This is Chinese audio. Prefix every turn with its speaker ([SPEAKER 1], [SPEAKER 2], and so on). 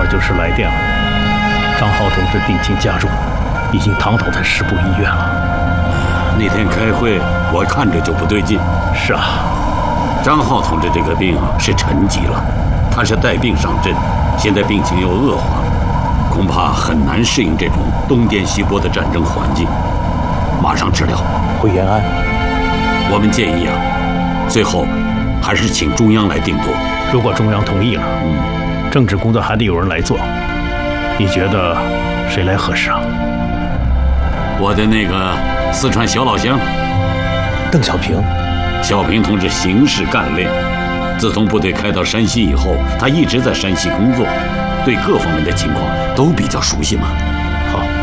[SPEAKER 1] 就是来电了，张浩同志病情加重，已经躺倒在市部医院了。
[SPEAKER 2] 那天开会，我看着就不对劲。
[SPEAKER 1] 是啊，
[SPEAKER 2] 张浩同志这个病是沉疾了，他是带病上阵，现在病情又恶化了，恐怕很难适应这种东颠西拨的战争环境。马上治疗，
[SPEAKER 1] 回延安。
[SPEAKER 2] 我们建议最后还是请中央来定夺。
[SPEAKER 1] 如果中央同意了，政治工作还得有人来做，你觉得谁来合适啊？
[SPEAKER 2] 我的那个四川小老乡
[SPEAKER 1] 邓小平。
[SPEAKER 2] 小平同志行事干练，自从部队开到山西以后，他一直在山西工作，对各方面的情况都比较熟悉嘛。
[SPEAKER 1] 好。